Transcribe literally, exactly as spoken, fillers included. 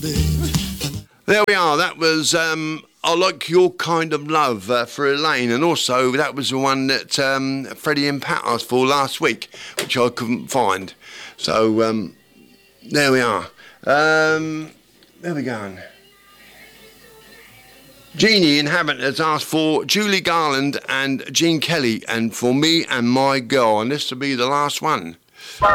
There we are. That was um, I Like Your Kind of Love uh, for Elaine. And also that was the one that um, Freddie and Pat asked for last week, which I couldn't find. So um, there we are. Um, there we go. Jeannie in Havant has asked for Julie Garland and Gene Kelly and For Me and My Girl. And this will be the last one.